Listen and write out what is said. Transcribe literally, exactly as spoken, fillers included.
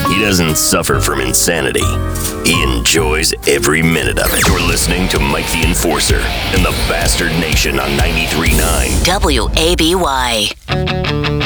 He doesn't suffer from insanity. He enjoys every minute of it. You're listening to Mike the Enforcer and the Bastard Nation on ninety-three point nine W A B Y.